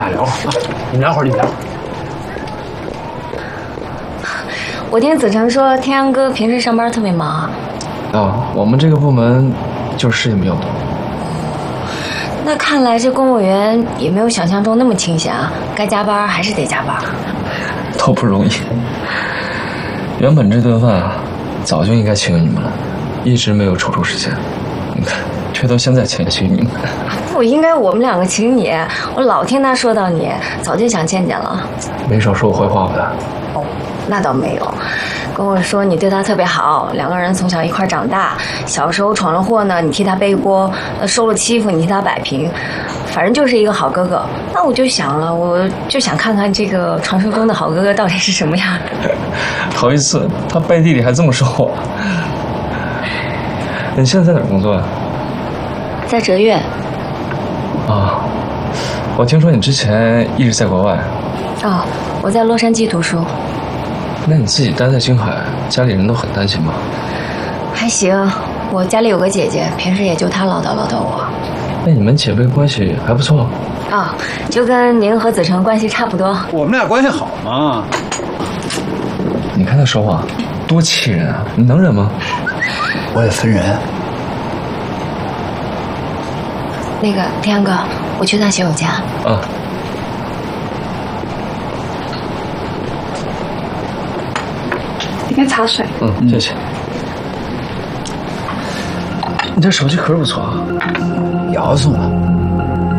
聊会儿，你们聊会儿，你们聊会儿。 我听子成说，天阳哥平时上班特别忙。 我们这个部门就是事情比较多。 那看来这公务员也没有想象中那么清闲啊，该加班还是得加班。 都不容易。原本这顿饭啊，早就应该请你们了，一直没有抽出时间。你看，这都现在请你们。 不应该我们两个请你，我老听他说到你，早就想见见了。 没少说我坏话吧？ 哦，那倒没有，跟我说你对他特别好，两个人从小一块长大，小时候闯了祸呢，你替他背锅，受了欺负你替他摆平，反正就是一个好哥哥。那我就想了，我就想看看这个传说中的好哥哥到底是什么样的。 头一次，他背地里还这么说我。你现在在哪儿工作啊？ 在哲院。 啊，我听说你之前一直在国外。 哦，我在洛杉矶读书。 那你自己待在京海，家里人都很担心吗？ 还行，我家里有个姐姐，平时也就她唠叨唠叨我。 那你们姐妹关系还不错。 啊，就跟您和子成关系差不多。 我们俩关系好嘛。 你看他说话多气人啊！你能忍吗？ 我也分人。 那个天阳哥，我去趟洗手间。 啊。 你该擦水。 谢谢。你这手机壳不错啊。 瑶送的。